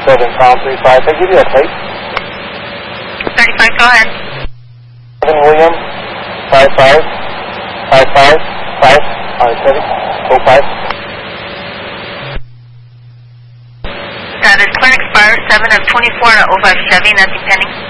Southern Palm 35. They give you a plate? 35, go ahead. 7 William, 55, 55, 5, 05. That is current expire 7 of 24 and a 05 Chevy, nothing pending.